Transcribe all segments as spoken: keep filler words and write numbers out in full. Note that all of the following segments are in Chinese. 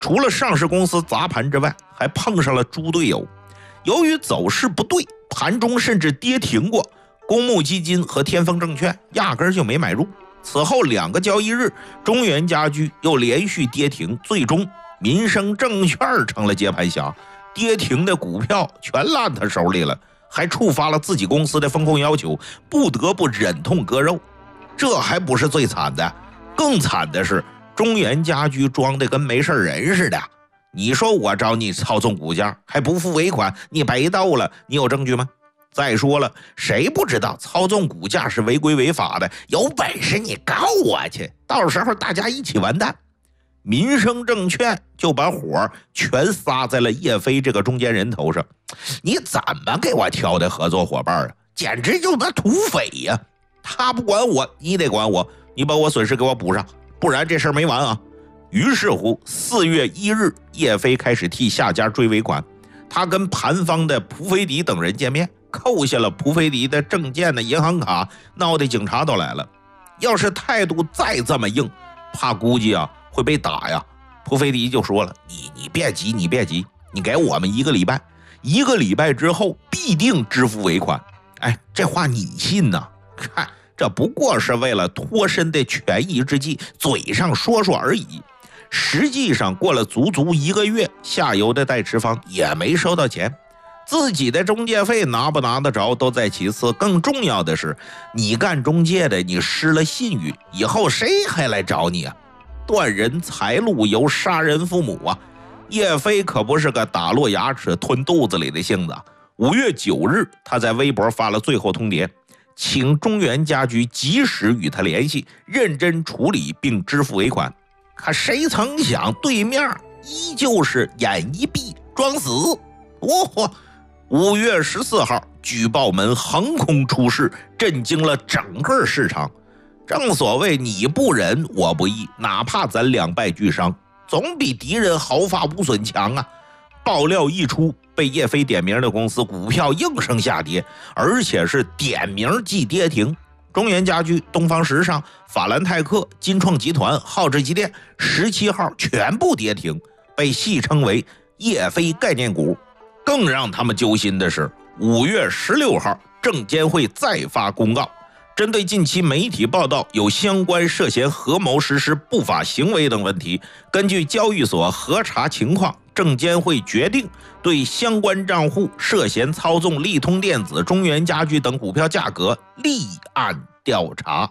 除了上市公司砸盘之外，还碰上了猪队友。由于走势不对，盘中甚至跌停过，公募基金和天风证券压根就没买入。此后两个交易日，中原家居又连续跌停，最终民生证券成了接盘侠，跌停的股票全烂他手里了，还触发了自己公司的风控要求，不得不忍痛割肉。这还不是最惨的，更惨的是中原家居装的跟没事人似的。你说我找你操纵股价还不付尾款，你白斗了，你有证据吗？再说了，谁不知道操纵股价是违规违法的？有本事你告我去，到时候大家一起完蛋。民生证券就把火全撒在了叶飞这个中间人头上。你怎么给我挑的合作伙伴啊？简直就那土匪呀！他不管我，你得管我，你把我损失给我补上，不然这事儿没完啊！于是乎，四月一日，叶飞开始替下家追尾款。他跟盘方的蒲飞迪等人见面，扣下了蒲飞迪的证件的银行卡，闹得警察都来了。要是态度再这么硬，怕估计啊会被打呀。蒲飞迪就说了：“你你别急，你别急，你给我们一个礼拜，一个礼拜之后必定支付尾款。”哎，这话你信呢？看，这不过是为了脱身的权宜之计，嘴上说说而已。实际上过了足足一个月，下游的代持方也没收到钱，自己的中介费拿不拿得着都在其次，更重要的是，你干中介的你失了信誉，以后谁还来找你啊？断人财路犹杀人父母啊！叶飞可不是个打落牙齿吞肚子里的性子。五月九日，他在微博发了最后通牒，请中原家居及时与他联系，认真处理并支付尾款。可谁曾想，对面依旧是眼一闭装死。哦，五月十四号，举报门横空出世，震惊了整个市场。正所谓你不仁我不义，哪怕咱两败俱伤，总比敌人毫发无损强啊！爆料一出，被叶飞点名的公司股票应声下跌，而且是点名即跌停。中原家居、东方时尚、法兰泰克、金创集团、浩志机电十七号全部跌停，被戏称为叶飞概念股。更让他们揪心的是，五月十六号，证监会再发公告，针对近期媒体报道有相关涉嫌合谋实施不法行为等问题，根据交易所核查情况，证监会决定对相关账户涉嫌操纵利通电子、中原家居等股票价格立案调查。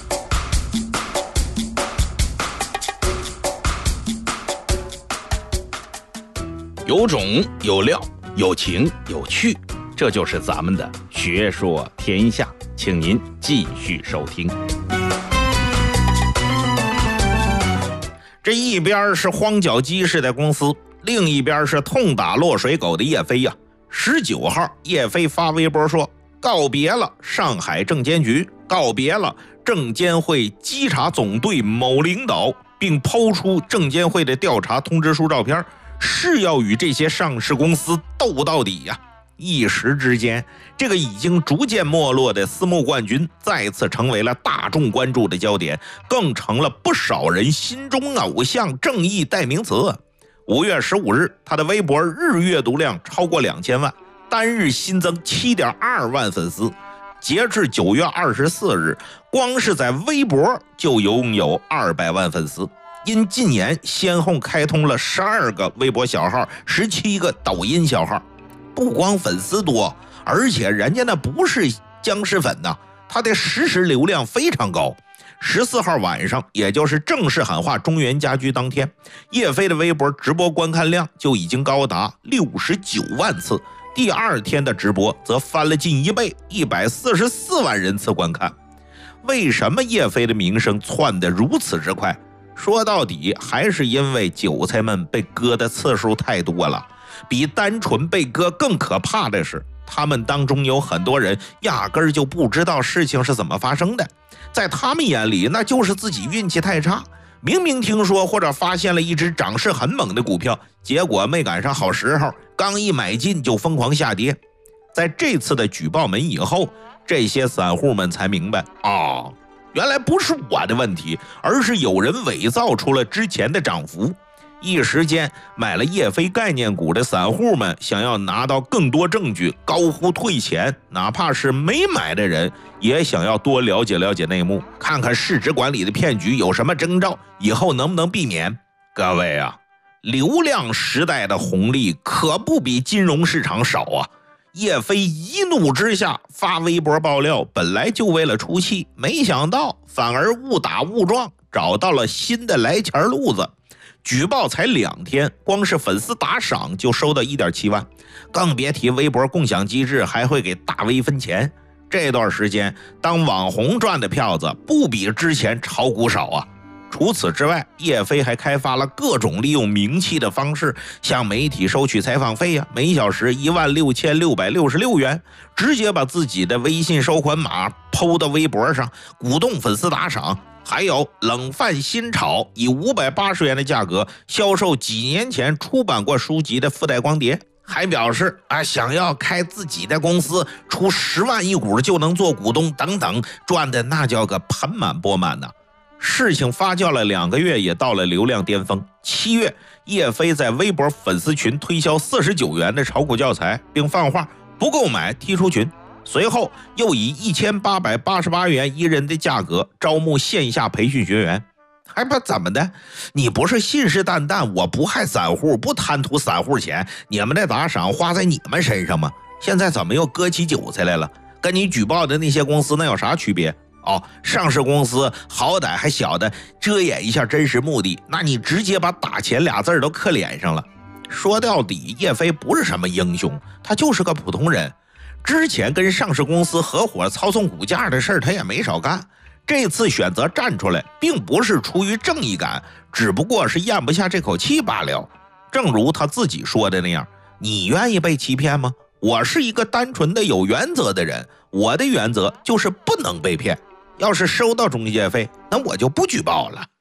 有种有料，有情有趣，这就是咱们的学说天下，请您继续收听。 这一边是荒脚鸡似的公司，另一边是痛打落水狗的叶飞呀。十九号，叶飞发微博说：“告别了上海证监局，告别了证监会稽查总队某领导，并抛出证监会的调查通知书照片，是要与这些上市公司斗到底呀。”一时之间，这个已经逐渐没落的私募冠军再次成为了大众关注的焦点，更成了不少人心中偶像正义代名词。五月十五日，他的微博日阅读量超过两千万，单日新增 七点二万粉丝。截至九月二十四日，光是在微博就拥有二百万粉丝。因近年先后开通了十二个微博小号、十七个抖音小号。不光粉丝多，而且人家那不是僵尸粉呐，他的实时流量非常高。十四号晚上，也就是正式喊话中原家居当天，叶飞的微博直播观看量就已经高达六十九万次，第二天的直播则翻了近一倍，一百四十四万人次观看。为什么叶飞的名声窜得如此之快？说到底还是因为韭菜们被割的次数太多了。比单纯被割更可怕的是，他们当中有很多人压根儿就不知道事情是怎么发生的，在他们眼里那就是自己运气太差，明明听说或者发现了一只涨势很猛的股票，结果没赶上好时候，刚一买进就疯狂下跌。在这次的举报门以后，这些散户们才明白啊，原来不是我的问题，而是有人伪造出了之前的涨幅。 一时间买了叶飞概念股的散户们想要拿到更多证据，高呼退钱，哪怕是没买的人也想要多了解了解内幕，看看市值管理的骗局有什么征兆，以后能不能避免。各位啊，流量时代的红利可不比金融市场少啊。叶飞一怒之下发微博爆料，本来就为了出气，没想到反而误打误撞找到了新的来钱路子。举报才两天，光是粉丝打赏就收到 一点七万，更别提微博共享机制还会给大 V 分钱。这段时间当网红赚的票子不比之前炒股少啊。除此之外，叶飞还开发了各种利用名气的方式向媒体收取采访费啊，每小时一万六千六百六十六元，直接把自己的微信收款码 P O 到微博上，鼓动粉丝打赏。还有冷饭新炒，以五百八十元的价格销售几年前出版过书籍的附带光碟，还表示啊想要开自己的公司，出十万一股就能做股东等等，赚的那叫个盆满钵满呐。事情发酵了两个月，也到了流量巅峰。七月，叶飞在微博粉丝群推销四十九元的炒股教材，并放话不购买踢出群。随后又以一千八百八十八元一人的价格招募线下培训学员。还不怎么的，你不是信誓旦旦我不害散户，不贪图散户钱，你们的打赏花在你们身上吗？现在怎么又割起韭菜来了？跟你举报的那些公司那有啥区别？哦，上市公司好歹还晓得遮掩一下真实目的，那你直接把打钱俩字都刻脸上了。说到底，叶飞不是什么英雄，他就是个普通人。之前跟上市公司合伙操纵股价的事儿他也没少干，这次选择站出来并不是出于正义感，只不过是咽不下这口气罢了。正如他自己说的那样，你愿意被欺骗吗？我是一个单纯的有原则的人，我的原则就是不能被骗，要是收到中介费，那我就不举报了。